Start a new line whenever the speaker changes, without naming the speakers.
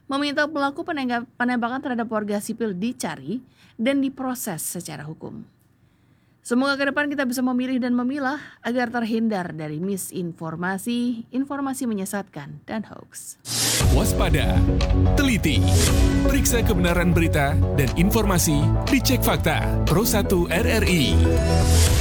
meminta pelaku penembakan terhadap warga sipil dicari dan diproses secara hukum. Semoga ke depan kita bisa memilih dan memilah agar terhindar dari misinformasi, informasi menyesatkan, dan hoax.
Waspada, teliti, periksa kebenaran berita dan informasi, dicek fakta. Pro 1 RRI.